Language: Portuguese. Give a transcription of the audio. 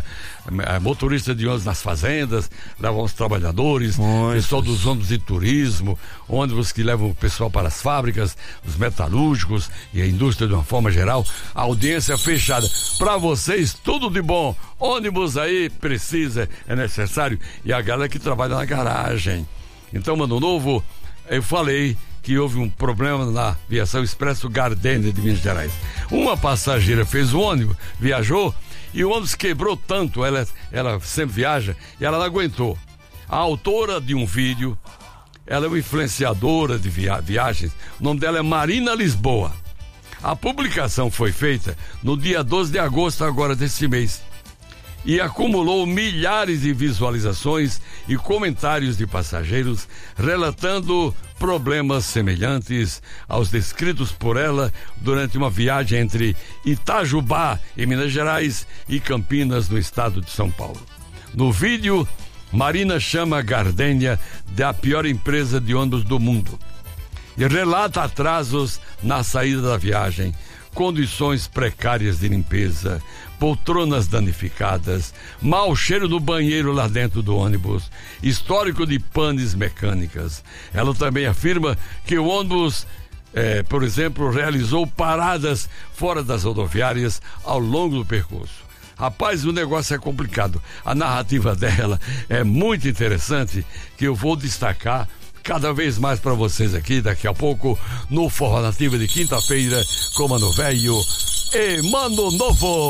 motorista de ônibus nas fazendas, levam os trabalhadores, pessoal dos ônibus de turismo, ônibus que levam o pessoal para as fábricas, os metalúrgicos e a indústria de uma forma geral. A audiência fechada. Para vocês, tudo de bom. Ônibus aí precisa, é necessário. E a galera que trabalha na garagem. Então, Ano Novo, eu falei que houve um problema na Viação Expresso Gardênia de Minas Gerais. Uma passageira fez o ônibus, viajou, e o ônibus quebrou tanto, ela sempre viaja, e ela não aguentou. A autora de um vídeo, ela é uma influenciadora de viagens, o nome dela é Marina Lisboa. A publicação foi feita no dia 12 de agosto agora desse mês. E acumulou milhares de visualizações e comentários de passageiros relatando problemas semelhantes aos descritos por ela durante uma viagem entre Itajubá, em Minas Gerais, e Campinas, no estado de São Paulo. No vídeo, Marina chama a Gardênia da pior empresa de ônibus do mundo e relata atrasos na saída da viagem, condições precárias de limpeza, poltronas danificadas, mau cheiro do banheiro lá dentro do ônibus, histórico de panes mecânicas. Ela também afirma que o ônibus, por exemplo, realizou paradas fora das rodoviárias ao longo do percurso. Rapaz, o negócio é complicado. A narrativa dela é muito interessante, que eu vou destacar cada vez mais para vocês aqui, daqui a pouco, no Forró Nativa de quinta-feira, com Mano Velho e Mano Novo.